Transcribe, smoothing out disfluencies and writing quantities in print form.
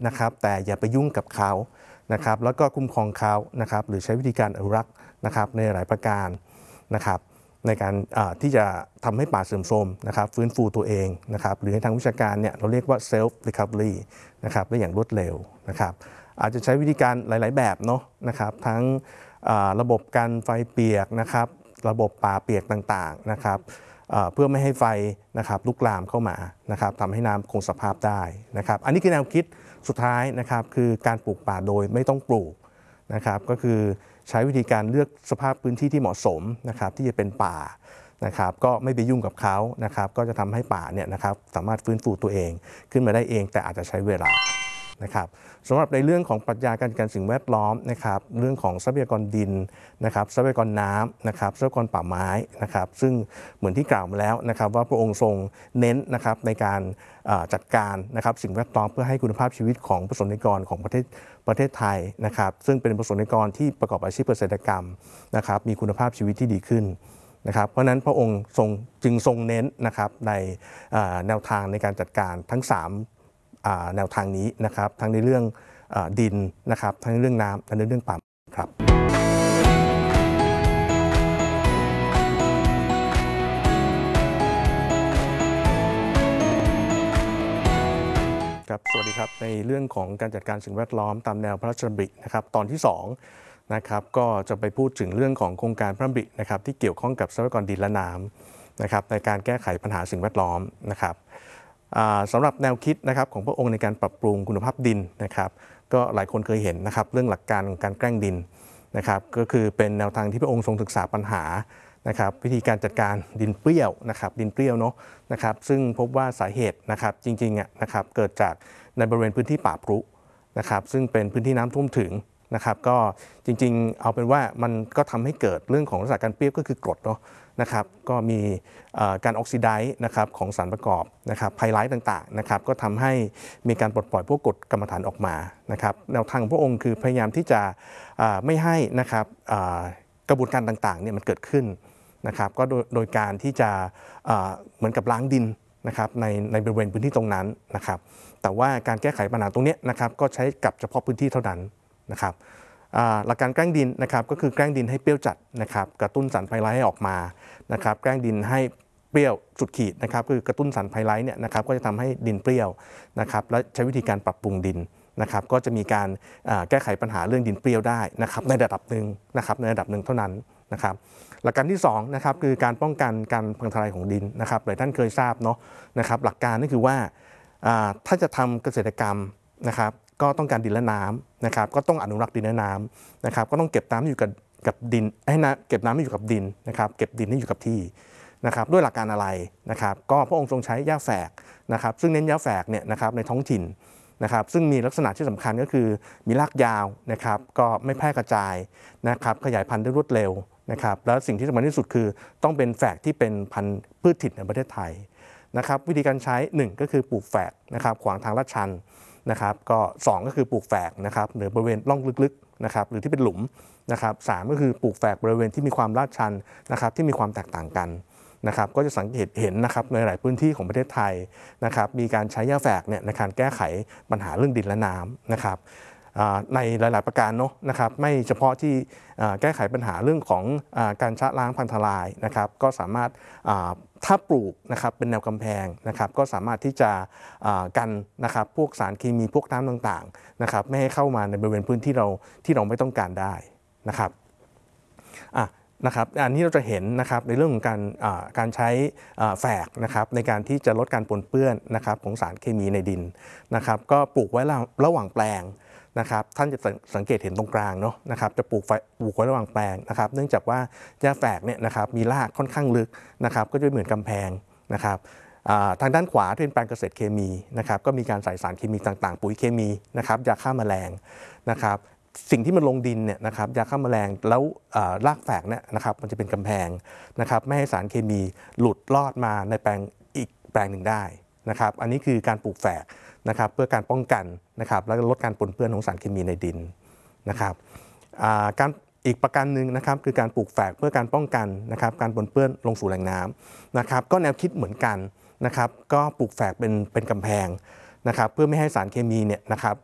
นะครับแต่อย่าไปยุ่งกับเขานะครับแล้วก็คุ้มครองเขานะครับหรือใช้วิธีการอนุรักษ์นะครับในหลายประการนะครับในการที่จะทำให้ป่าเสื่อมโทรมนะครับฟื้นฟูตัวเองนะครับหรือในทางวิชาการเนี่ยเราเรียกว่า self recovery นะครับได้อย่างรวดเร็วนะครับอาจจะใช้วิธีการหลายๆแบบเนาะนะครับทั้งระบบกันไฟเปียกนะครับระบบป่าเปียกต่างๆนะครับเพื่อไม่ให้ไฟนะครับลุกลามเข้ามานะครับทำให้น้ำคงสภาพได้นะครับอันนี้คือแนวคิดสุดท้ายนะครับคือการปลูกป่าโดยไม่ต้องปลูกนะครับก็คือใช้วิธีการเลือกสภาพพื้นที่ที่เหมาะสมนะครับที่จะเป็นป่านะครับก็ไม่ไปยุ่งกับเขานะครับก็จะทำให้ป่าเนี่ยนะครับสามารถฟื้นฟูตัวเองขึ้นมาได้เองแต่อาจจะใช้เวลานะครับสำหรับในเรื่องของปรัชญาการจัดการสิ่งแวดล้อมนะครับเรื่องของทรัพยากรดินนะครับทรัพยากรน้ำนะครับทรัพยากรป่าไม้นะครับซึ่งเหมือนที่กล่าวมาแล้วนะครับว่าพระองค์ทรงเน้นนะครับในการจัดการนะครับสิ่งแวดล้อมเพื่อให้คุณภาพชีวิตของประสบนิกรของประเทศไทยนะครับซึ่งเป็นประสบนิกรที่ประกอบอาชีพเกษตรกรรมนะครับมีคุณภาพชีวิตที่ดีขึ้นนะครับเพราะนั้นพระองค์จึงทรงเน้นนะครับในแนวทางในการจัดการทั้ง3แนวทางนี้นะครับทั้งในเรื่องดินนะครับทั้งในเรื่องน้ำและในเรื่องป่าครับครับสวัสดีครับในเรื่องของการจัดการสิ่งแวดล้อมตามแนวพระราชดำรินะครับตอนที่2นะครับก็จะไปพูดถึงเรื่องของโครงการพระราชดำรินะครับที่เกี่ยวข้องกับทรัพยากรดินและน้ำนะครับในการแก้ไขปัญหาสิ่งแวดล้อมนะครับสำหรับแนวคิดนะครับของพระองค์ในการปรับปรุงคุณภาพดินนะครับก็หลายคนเคยเห็นนะครับเรื่องหลักการของการแกล้งดินนะครับก็คือเป็นแนวทางที่พระองค์ทรงศึกษาปัญหานะครับวิธีการจัดการดินเปรี้ยวนะครับดินเปรี้ยวเนาะนะครับซึ่งพบว่าสาเหตุนะครับจริงๆนะครับเกิดจากในบริเวณพื้นที่ป่าพรุนะครับซึ่งเป็นพื้นที่น้ำท่วมถึงนะครับก็จริงๆเอาเป็นว่ามันก็ทำให้เกิดเรื่องของลักษณะการเปรี้ยวก็คือกรดเนาะนะครับก็มีการออกซิไดซ์นะครับของสารประกอบนะครับไพไลท์ต่างๆนะครับก็ทำให้มีการปลดปล่อยพวกกรดกรรมฐานออกมานะครับแนวทางของพระองค์คือพยายามที่จะไม่ให้นะครับกระบวนการต่างๆเนี่ยมันเกิดขึ้นนะครับก็โดยการที่จะเหมือนกับล้างดินนะครับในบริเวณพื้นที่ตรงนั้นนะครับแต่ว่าการแก้ไขปัญหาตรงนี้นะครับก็ใช้กับเฉพาะพื้นที่เท่านั้นนะครับหลักการแกล้งดินนะครับก็คือแกล้งดินให้เปรี้ยวจัดนะครับกระตุ้นสารไพไลท์ให้ออกมานะครับแกล้งดินให้เปรี้ยวสุดขีดนะครับคือกระตุ้นสารไพไลท์เนี่ยนะครับก็จะทำให้ดินเปรี้ยวนะครับและใช้วิธีการปรับปรุงดินนะครับก็จะมีการแก้ไขปัญหาเรื่องดินเปรี้ยวได้นะครับในระดับหนึ่งนะครับในระดับหนึ่งเท่านั้นนะครับหลักการที่2นะครับคือการป้องกันการพังทลายของดินนะครับหลายท่านเคยทราบเนาะนะครับหลักการนั่นคือว่าถ้าจะทำเกษตรกรรมนะครับก็ต้องการดินและน้ำนะครับก็ต้องอนุรักษ์ดินและน้ำนะครับก็ต้องเก็บน้ำอยู่กับดินให้นะเก็บน้ำให้อยู่กับดินนะครับเก็บดินให้อยู่กับที่นะครับด้วยหลักการอะไรนะครับก็พระองค์ทรงใช้หญ้าแฝกนะครับซึ่งเน้นหญ้าแฝกเนี่ยนะครับในท้องถิ่นนะครับซึ่งมีลักษณะที่สำคัญก็คือมีรากยาวนะครับก็ไม่แพร่กระจายนะครับขยายพันธุ์ได้รวดเร็วนะครับแล้วสิ่งที่สำคัญที่สุดคือต้องเป็นแฝกที่เป็นพันธุ์พืชถิ่นในประเทศไทยนะครับวิธีการใช้1ก็คือปลูกแฝกนะครับขวางทางลาดชันนะครับก็2ก็คือปลูกแฝกนะครับหรือบริเวณร่องลึกๆนะครับหรือที่เป็นหลุมนะครับ3ก็คือปลูกแฝกบริเวณที่มีความลาดชันนะครับที่มีความแตกต่างกันนะครับก็จะสังเกตเห็นนะครับในหลายพื้นที่ของประเทศไทยนะครับมีการใช้หญ้าแฝกเนี่ยในการแก้ไขปัญหาเรื่องดินและน้ำนะครับในหลายๆประการเนาะนะครับไม่เฉพาะที่แก้ไขปัญหาเรื่องของการชะล้างพังทลายนะครับก็สามารถถ้าปลูกนะครับเป็นแนวกำแพงนะครับก็สามารถที่จะกันนะครับพวกสารเคมีพวกน้ำต่างๆนะครับไม่ให้เข้ามาในบริเวณพื้นที่เราไม่ต้องการได้นะครับนะครับอันนี้เราจะเห็นนะครับในเรื่องของการใช้แฝกนะครับในการที่จะลดการปนเปื้อนนะครับของสารเคมีในดินนะครับก็ปลูกไว้ระหว่างแปลงนะครับท่านจะสังเกตเห็นตรงกลางเนาะนะครับจะปลูกไว้ระหว่างแปลงนะครับเนื่องจากว่าหญ้าแฝกเนี่ยนะครับมีรากค่อนข้างลึกนะครับก็จะเหมือนกำแพงนะครับทางด้านขวาที่เป็นแปลงเกษตรเคมีนะครับก็มีการใส่สารเคมีต่างๆปุ๋ยเคมีนะครับยาฆ่าแมลงนะครับสิ่งที่มันลงดินเนี่ยนะครับยาฆ่าแมลงแล้วรากแฝกเนี่ยนะครับมันจะเป็นกำแพงนะครับไม่ให้สารเคมีหลุดลอดมาในแปลงอีกแปลงหนึ่งได้นะครับอันนี้คือการปลูกแฝกนะครับเพื่อการป้องกันนะครับและลดการปนเปื้อนของสารเคมีในดินนะครับการอีกประการหนึ่งนะครับคือการปลูกแฝกเพื่อการป้องกันนะครับการปนเปื้อนลงสู่แหล่งน้ำนะครับก็แนวคิดเหมือนกันนะครับก็ปลูกแฝกเป็นกำแพงนะครับเพื่อไม่ให้สารเคมีเนี่ยนะครับ